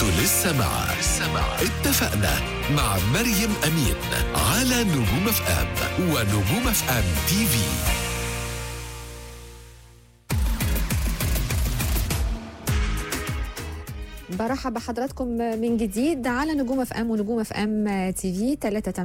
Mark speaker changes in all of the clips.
Speaker 1: انتوا لسه مع اتفقنا مع مريم أمين على نجوم اف ام ونجوم اف ام تي في.
Speaker 2: برحب بحضراتكم من جديد على نجوم اف ام ونجوم اف ام تي في.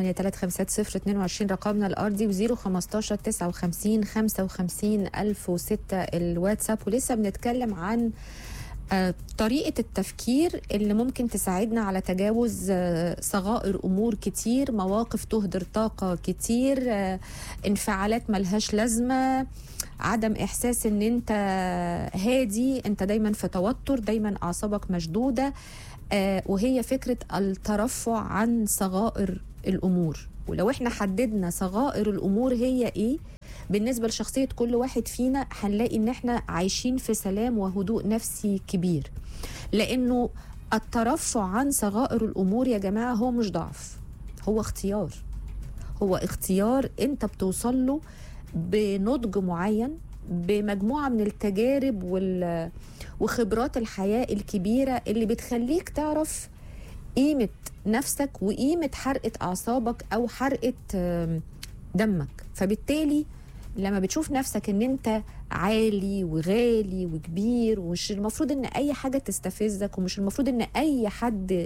Speaker 2: 3835022 رقمنا الارضي، و015 59 55 1006 الواتساب. ولسه بنتكلم عن طريقة التفكير اللي ممكن تساعدنا على تجاوز صغائر أمور كتير، مواقف تهدر طاقة كتير، انفعالات ملهاش لازمة، عدم إحساس إن أنت هادي، أنت دايما في توتر، دايما أعصابك مشدودة. وهي فكرة الترفع عن صغائر الأمور. ولو احنا حددنا صغائر الأمور هي إيه بالنسبة لشخصية كل واحد فينا، هنلاقي ان احنا عايشين في سلام وهدوء نفسي كبير. لانه الترفع عن صغائر الامور يا جماعة هو مش ضعف، هو اختيار. هو اختيار انت بتوصل له بنضج معين، بمجموعة من التجارب وخبرات الحياة الكبيرة اللي بتخليك تعرف قيمة نفسك وقيمة حرقة أعصابك أو حرقة دمك. فبالتالي لما بتشوف نفسك ان انت عالي وغالي وكبير، ومش المفروض ان اي حاجة تستفزك، ومش المفروض ان اي حد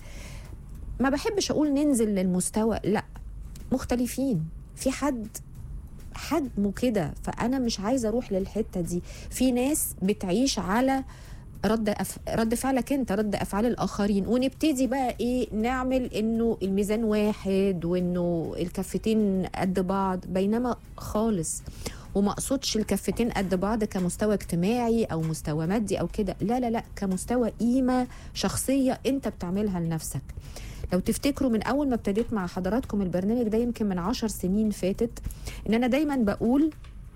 Speaker 2: ما بحبش اقول ننزل للمستوى، لا، مختلفين. في حد حجمه كده، فانا مش عايزة اروح للحتة دي. في ناس بتعيش على رد فعلك انت، رد افعال الاخرين، ونبتدي بقى ايه، نعمل انه الميزان واحد وانه الكفتين قد بعض، بينما خالص. وما اقصدش الكفتين قد بعض كمستوى اجتماعي او مستوى مادي او كده، لا لا لا، كمستوى قيمة شخصية انت بتعملها لنفسك. لو تفتكروا من اول ما ابتديت مع حضراتكم البرنامج ده، يمكن من 10 سنين فاتت، ان انا دايما بقول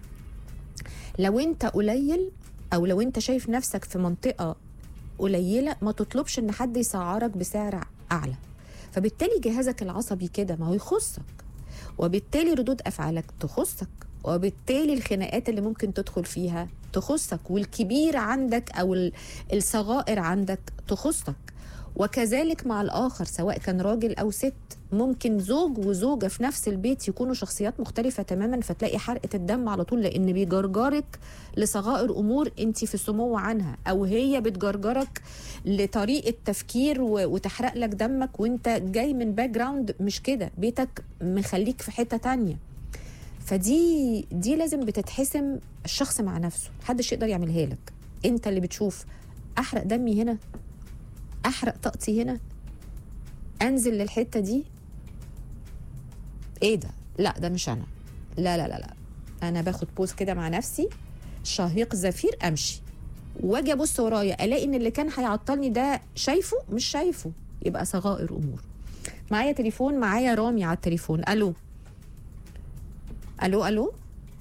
Speaker 2: لو انت قليل او لو انت شايف نفسك في منطقة قليلة، ما تطلبش ان حد يسعرك بسعر اعلى. فبالتالي جهازك العصبي كده ما هو يخصك، وبالتالي ردود افعالك تخصك، وبالتالي الخناقات اللي ممكن تدخل فيها تخصك، والكبير عندك او الصغائر عندك تخصك. وكذلك مع الآخر، سواء كان راجل أو ست. ممكن زوج وزوجة في نفس البيت يكونوا شخصيات مختلفة تماما، فتلاقي حرقة الدم على طول، لأن بيجرجرك لصغائر أمور أنت في سمو عنها، أو هي بتجرجرك لطريقة تفكير وتحرق لك دمك، وأنت جاي من باك جراوند مش كده، بيتك مخليك في حتة تانية. فدي لازم بتتحسم الشخص مع نفسه، محدش يقدر يعملها لك. أنت اللي بتشوف أحرق دمي هنا، احرق طاقتي هنا، انزل للحته دي، ايه ده؟ لا ده مش انا، لا لا لا لا، انا باخد بوز كده مع نفسي، شهيق زفير، امشي واجي ابص ورايا الاقي ان اللي كان هيعطلني ده شايفه مش شايفه، يبقى صغائر امور. معايا تليفون، معايا رامي على التليفون. الو الو الو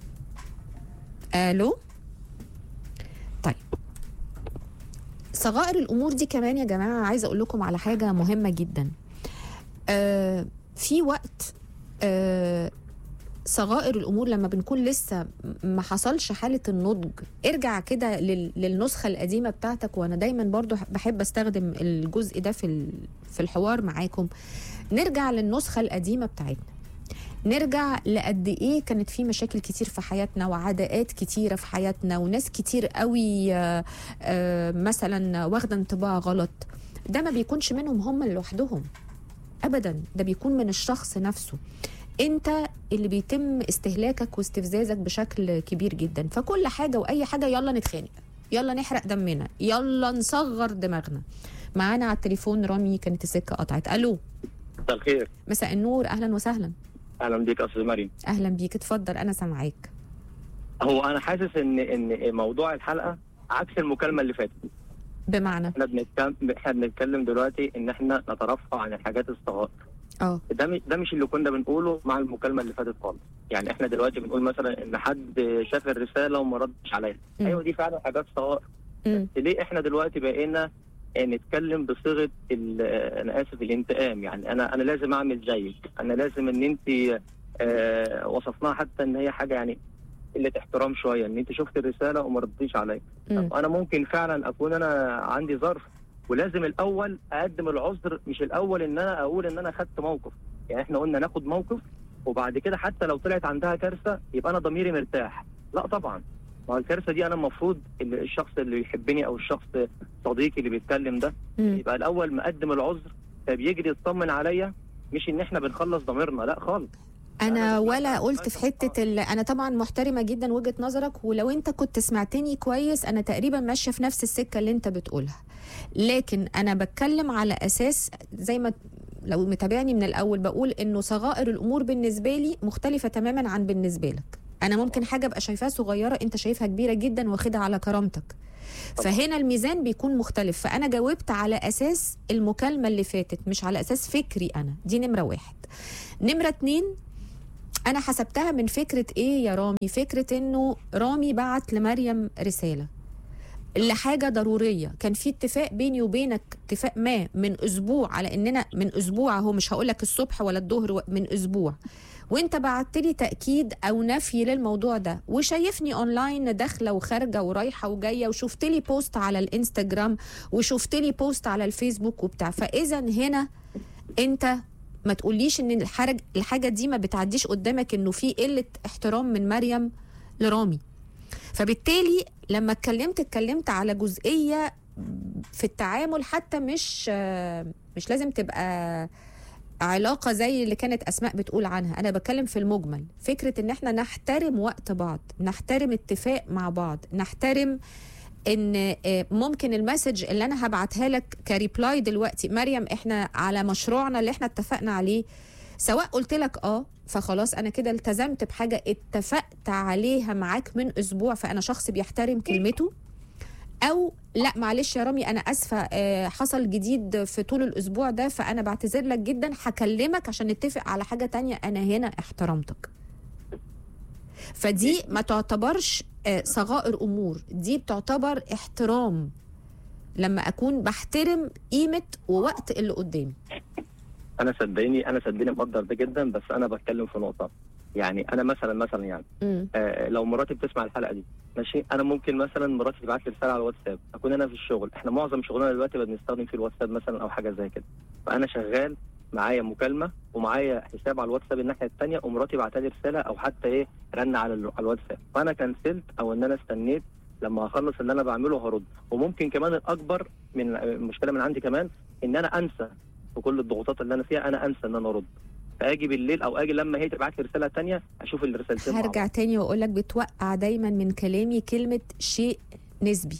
Speaker 2: الو. طيب، صغائر الأمور دي كمان يا جماعة عايزة أقول لكم على حاجة مهمة جدا. في وقت صغائر الأمور لما بنكون لسه ما حصلش حالة النضج، ارجع كده للنسخة القديمة بتاعتك. وأنا دايما برضو بحب أستخدم الجزء ده في الحوار معاكم. نرجع للنسخة القديمة بتاعتنا، نرجع لقد ايه كانت في مشاكل كتير في حياتنا، وعداءات كتيرة في حياتنا، وناس كتير قوي مثلا واخدة انطباع غلط. ده ما بيكونش منهم هم لوحدهم ابدا، ده بيكون من الشخص نفسه. انت اللي بيتم استهلاكك واستفزازك بشكل كبير جدا. فكل حاجة واي حاجة يلا نتخانق، يلا نحرق دمنا، يلا نصغر دماغنا. معانا على التليفون رامي، كانت السكة قطعت. الو،
Speaker 3: مساء الخير.
Speaker 2: مساء النور، اهلا وسهلا.
Speaker 3: اهلا بيك استاذ مريم.
Speaker 2: اهلا بيك، اتفضل، انا سامعاك.
Speaker 3: هو انا حاسس ان موضوع الحلقه عكس المكالمه اللي فاتت.
Speaker 2: بمعنى
Speaker 3: احنا بنتكلم دلوقتي ان احنا نترفع عن الحاجات الصغائر. ده مش اللي كنا بنقوله مع المكالمه اللي فاتت خالص. يعني احنا دلوقتي بنقول مثلا ان حد شاف الرساله وما ردش عليها، ايوه دي فعلا حاجات صغائر. ليه احنا دلوقتي بقينا نتكلم بصيغه انا اسف الانتقام؟ يعني انا لازم اعمل زيك، انا لازم ان انت وصفناها حتى ان هي حاجه يعني قله احترام شويه، ان انت شفت الرساله وما ردتيش عليا. طب انا ممكن فعلا اكون انا عندي ظرف ولازم الاول اقدم العذر، مش الاول ان انا اقول ان انا خدت موقف. يعني احنا قلنا ناخد موقف وبعد كده حتى لو طلعت عندها كارثه يبقى انا ضميري مرتاح. لا طبعا، ما الكارثه دي انا المفروض الشخص اللي يحبني او الشخص صديقي اللي بيتكلم ده يبقى الاول مقدم العذر، فبيجري يطمن عليا، مش ان احنا بنخلص ضميرنا، لا خالص.
Speaker 2: انا ولا قلت في حته انا طبعا محترمه جدا وجهه نظرك، ولو انت كنت سمعتني كويس انا تقريبا ماشيه في نفس السكه اللي انت بتقولها، لكن انا بتكلم على اساس زي ما لو متابعني من الاول بقول انه صغائر الامور بالنسبه لي مختلفه تماما عن بالنسبه لك. انا ممكن حاجه ابقى شايفاها صغيره انت شايفها كبيره جدا واخدها على كرامتك، فهنا الميزان بيكون مختلف. فانا جاوبت على اساس المكالمه اللي فاتت مش على اساس فكري انا. دي نمره 1. نمره 2، أنا حسبتها من فكرة إيه يا رامي؟ فكرة إنه رامي بعت لمريم رسالة لحاجة ضرورية، كان في اتفاق بيني وبينك، اتفاق ما من أسبوع على إننا من أسبوع أهو، مش هقولك الصبح ولا الظهر، من أسبوع، وانت بعت لي تأكيد أو نفي للموضوع ده، وشايفني أونلاين داخلة وخارجة ورايحة وجاية، وشفت لي بوست على الانستجرام وشفت لي بوست على الفيسبوك وبتاع. فإذا هنا انت ما تقوليش ان الحاجه دي ما بتعديش قدامك انه في قله احترام من مريم لرامي. فبالتالي لما اتكلمت على جزئيه في التعامل، حتى مش لازم تبقى علاقه زي اللي كانت اسماء بتقول عنها، انا بتكلم في المجمل، فكره ان احنا نحترم وقت بعض، نحترم اتفاق مع بعض، نحترم ان ممكن المسج اللي انا هبعتها لك كريبلاي دلوقتي، مريم احنا على مشروعنا اللي احنا اتفقنا عليه، سواء قلت لك فخلاص انا كده التزمت بحاجه اتفقت عليها معاك من اسبوع، فانا شخص بيحترم كلمته، او لا معلش يا رامي انا اسفه حصل جديد في طول الاسبوع ده فانا بعتذر لك جدا، هكلمك عشان نتفق على حاجه تانية، انا هنا احترمتك. فدي ما تعتبرش صغائر امور، دي بتعتبر احترام لما اكون بحترم قيمه ووقت اللي قدامي.
Speaker 3: انا صدقيني مقدر ده جدا، بس انا بتكلم في نقطه. يعني انا مثلا يعني لو مراتي بتسمع الحلقه دي ماشي، انا ممكن مثلا مراتي تبعت لي رساله على الواتساب، اكون انا في الشغل، احنا معظم شغلنا دلوقتي بنستخدم فيه الواتساب مثلا او حاجه زي كده، فانا شغال معايا مكالمه ومعايا حساب على الواتساب الناحيه الثانيه، ومراتي بعتها لي رساله او حتى رن على الواتساب، فانا كنسلت او ان انا استنيت لما اخلص اللي انا بعمله هرد. وممكن كمان الاكبر من المشكله من عندي كمان ان انا انسى في كل الضغوطات اللي انا فيها، انا انسى ان انا ارد، فاجي بالليل او اجي لما هي تبعت لي رساله ثانيه اشوف الرسالتين.
Speaker 2: هرجع تاني واقول لك بتوقع دايما من كلامي كلمه شيء نسبي،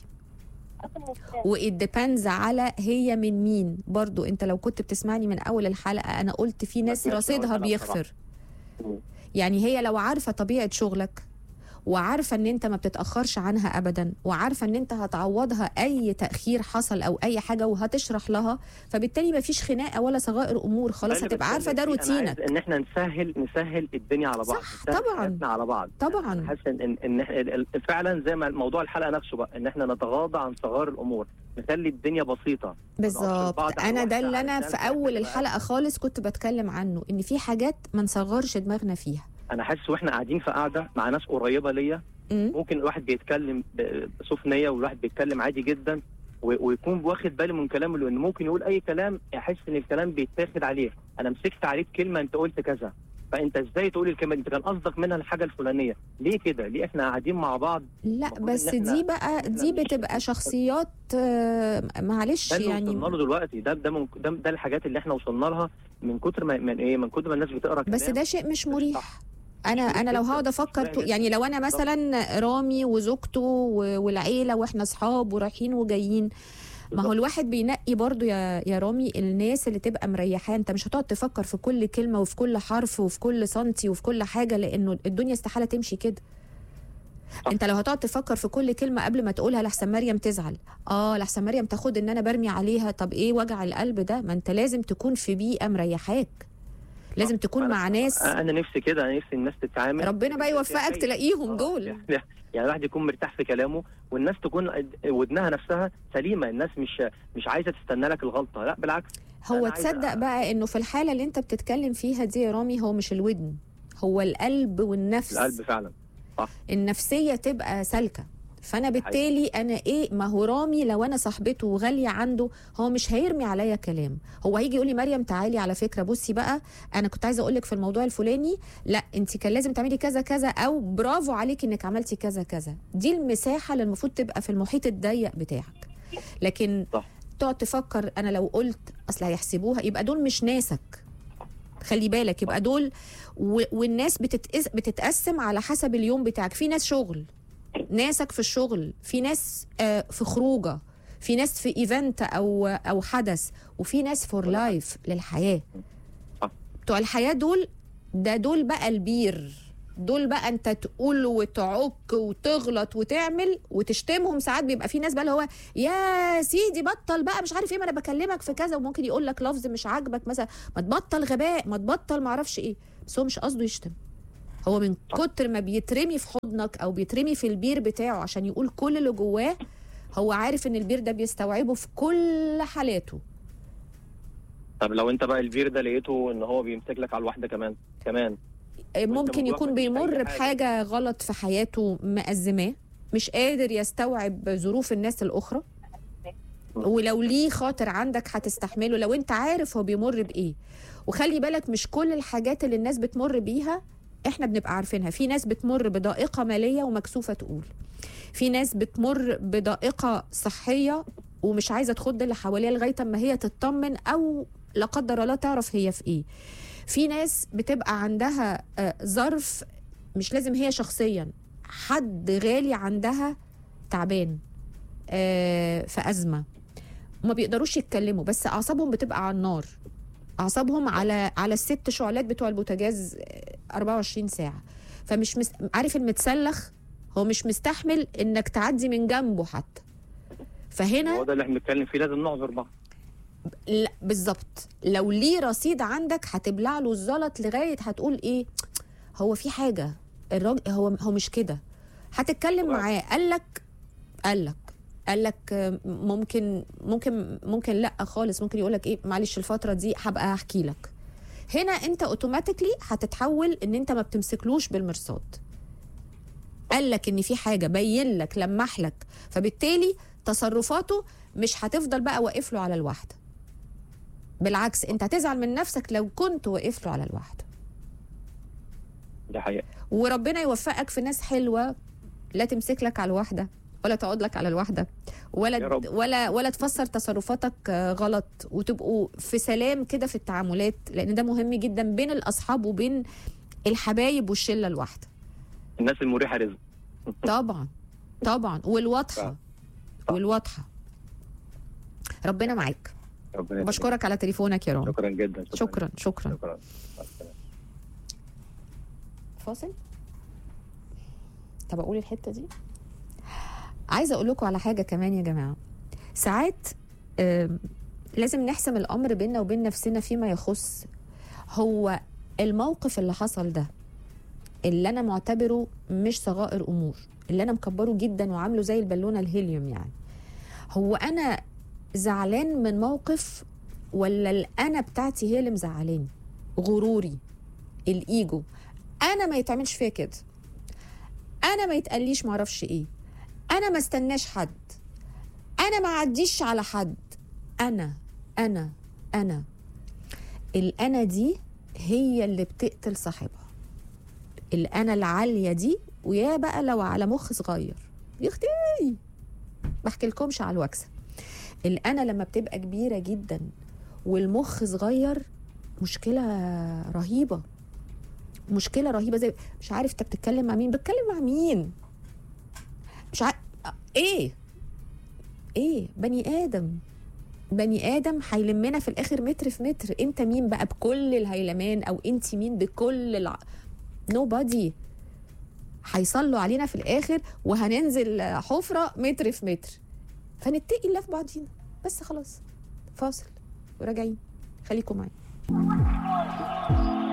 Speaker 2: وإت ديبندز على هي من مين. برضو انت لو كنت بتسمعني من اول الحلقه انا قلت في ناس رصيدها بيغفر، يعني هي لو عارفه طبيعه شغلك وعارفه ان انت ما بتتاخرش عنها ابدا، وعارفه ان انت هتعوضها اي تاخير حصل او اي حاجه وهتشرح لها، فبالتالي ما فيش خناقه ولا صغائر امور، خلاص هتبقى عارفه ده روتينك.
Speaker 3: ان احنا نسهل الدنيا على بعض،
Speaker 2: صح طبعا
Speaker 3: على بعض
Speaker 2: طبعا.
Speaker 3: حاسس ان فعلا زي ما موضوع الحلقه نفسه بقى، ان احنا نتغاضى عن صغار الامور، نخلي الدنيا بسيطه
Speaker 2: بالظبط. انا ده اللي انا في اول الحلقه خالص كنت بتكلم عنه، ان في حاجات ما نصغرش دماغنا فيها.
Speaker 3: انا حاسس واحنا قاعدين في قاعده مع ناس قريبه ليا، ممكن الواحد بيتكلم بصوت نيه والواحد بيتكلم عادي جدا، ويكون واخد باله من كلامه، لانه ممكن يقول اي كلام يحس ان الكلام بيتاخد عليه، انا مسكت عليك كلمه انت قلت كذا، فانت ازاي تقول الكلمه انت كان قصدك منها الحاجه الفلانيه، ليه كده؟ ليه احنا قاعدين مع بعض؟
Speaker 2: لا بس دي بقى دي بتبقى شخصيات معلش يعني
Speaker 3: وصلنا له دلوقتي، ده الحاجات اللي احنا وصلنا لها من كتر ما من كتر ما الناس بتقرا كلام.
Speaker 2: بس ده شيء مش مريح. انا لو هقعد افكر يعني لو انا مثلا رامي وزوجته والعيله واحنا اصحاب ورايحين وجايين، ما هو الواحد بينقي برضو يا رامي الناس اللي تبقى مريحاه. انت مش هتقعد تفكر في كل كلمه وفي كل حرف وفي كل سنتي وفي كل حاجه، لانه الدنيا استحاله تمشي كده. انت لو هتقعد تفكر في كل كلمه قبل ما تقولها لحسن مريم تزعل، لحسن مريم تاخد ان انا برمي عليها، طب ايه وجع القلب ده؟ ما انت لازم تكون في بيئه مريحاك، لازم تكون مع ناس.
Speaker 3: انا نفسي كده، انا نفسي الناس تتعامل،
Speaker 2: ربنا بقى يوفقك تلاقيهم دول.
Speaker 3: يعني الواحد يكون مرتاح في كلامه، والناس تكون ودنها نفسها سليمه، الناس مش عايزه تستنى لك الغلطه، لا بالعكس.
Speaker 2: هو تصدق بقى انه في الحاله اللي انت بتتكلم فيها دي يا رامي، هو مش الودن، هو القلب والنفس.
Speaker 3: القلب فعلا صح.
Speaker 2: النفسيه تبقى سالكه، فانا بالتالي انا ايه، ما هو رامي لو انا صاحبته وغاليه عنده هو مش هيرمي عليا كلام، هو هيجي يقول لي مريم تعالي على فكره بصي بقى انا كنت عايزه اقول لك في الموضوع الفلاني، لا انت كان لازم تعملي كذا كذا، او برافو عليك انك عملتي كذا كذا. دي المساحه اللي المفروض تبقى في المحيط الضيق بتاعك. لكن
Speaker 3: صح.
Speaker 2: تقعد تفكر انا لو قلت اصل هيحسبوها، يبقى دول مش ناسك، خلي بالك، يبقى دول والناس بتتقسم على حسب اليوم بتاعك. في ناس شغل، ناسك في الشغل، في ناس في خروجه، في ناس في ايفنت او حدث، وفي ناس فور لايف للحياه. بتوع الحياه دول بقى البير، دول بقى انت تقول وتعك وتغلط وتعمل وتشتمهم. ساعات بيبقى في ناس بقى اللي هو يا سيدي بطل بقى مش عارف ايه، ما انا بكلمك في كذا، وممكن يقول لك لفظ مش عاجبك مثلا، ما تبطل غباء، ما تبطل ما اعرفش ايه، بس هو مش قصده يشتم، هو من كتر ما بيترمي في حضنك او بيترمي في البير بتاعه عشان يقول كل اللي جواه، هو عارف ان البير ده بيستوعبه في كل حالاته.
Speaker 3: طب لو انت بقى البير ده لقيته ان هو بيمسك لك على الواحده كمان
Speaker 2: ممكن يكون بيمر بحاجه غلط في حياته مأزماه، مش قادر يستوعب ظروف الناس الاخرى، ولو ليه خاطر عندك هتستحمله لو انت عارف هو بيمر بايه. وخلي بالك مش كل الحاجات اللي الناس بتمر بيها احنا بنبقى عارفينها. في ناس بتمر بضائقه ماليه ومكسوفه تقول، في ناس بتمر بضائقه صحيه ومش عايزه تخض اللي حواليها لغايه اما هي تطمن او لا قدر الله تعرف هي في ايه. في ناس بتبقى عندها ظرف، مش لازم هي شخصيا، حد غالي عندها تعبان في أزمة، وما بيقدروش يتكلموا، بس أعصابهم بتبقى على النار، أعصابهم على الست شعلات بتوع البوتاجاز 24 ساعة. فمش عارف المتسلخ هو مش مستحمل إنك تعدي من جنبه حتى. فهنا
Speaker 3: هو ده اللي احنا بنتكلم فيه، لازم نعذر بعض.
Speaker 2: لا بالظبط، لو ليه رصيد عندك هتبلع له الزلط لغايه هتقول ايه، هو في حاجه الراجل هو مش كده، هتتكلم معاه. قال لك ممكن لا خالص، ممكن يقول لك ايه معلش الفتره دي هبقى احكي لك. هنا انت اوتوماتيكلي هتتحول ان انت ما بتمسكلوش بالمرصاد. قال لك ان في حاجه، بين لك، لمح لك، فبالتالي تصرفاته مش هتفضل بقى واقف له على الواحده، بالعكس انت هتزعل من نفسك لو كنت واقف له على الواحده.
Speaker 3: ده حقيقة.
Speaker 2: وربنا يوفقك في ناس حلوه لا تمسك لك على الواحده ولا تقعد لك على الواحده ولا تفسر تصرفاتك غلط، وتبقوا في سلام كده في التعاملات، لان ده مهم جدا بين الاصحاب وبين الحبايب والشله الواحده.
Speaker 3: الناس المريحه رزق.
Speaker 2: طبعا والواضحه ربنا معاك. بشكرك على تليفونك يا رام.
Speaker 3: شكرا جدا.
Speaker 2: شكرا. فاصل. طب اقول الحته دي، عايزه اقول لكم على حاجه كمان يا جماعه. ساعات لازم نحسم الامر بيننا وبين نفسنا فيما يخص هو الموقف اللي حصل ده، اللي انا معتبره مش صغائر امور، اللي انا مكبره جدا وعامله زي البالونه الهيليوم، يعني هو انا زعلان من موقف ولا الانا بتاعتي هي اللي مزعلاني؟ غروري، الايجو، انا ما يتعملش فيا كده، انا ما يتقاليش معرفش ايه، انا ما استناش حد، انا ما عديش على حد، انا الانا دي هي اللي بتقتل صاحبها. الانا العاليه دي، ويا بقى لو على مخ صغير يختي بحكي لكمش على الوكسه. الانا لما بتبقى كبيره جدا والمخ صغير، مشكله رهيبه، زي مش عارف انت بتتكلم مع مين، بتكلم مع مين، مش عارف ايه بني ادم هيلمنا في الاخر متر في متر. انت مين بقى بكل الهيلمان، او انت مين بكل nobody. هيصلوا علينا في الاخر وهننزل حفره متر في متر. فنتقي الله في بعضينا بس. خلاص، فاصل وراجعين، خليكم معايا.